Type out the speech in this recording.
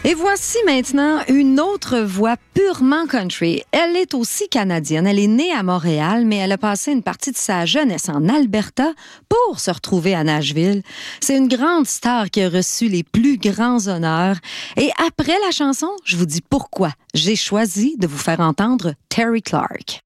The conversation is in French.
Et voici maintenant une autre voix purement country. Elle est aussi canadienne. Elle est née à Montréal, mais elle a passé une partie de sa jeunesse en Alberta pour se retrouver à Nashville. C'est une grande star qui a reçu les plus grands honneurs. Et après la chanson, je vous dis pourquoi j'ai choisi de vous faire entendre Terri Clark.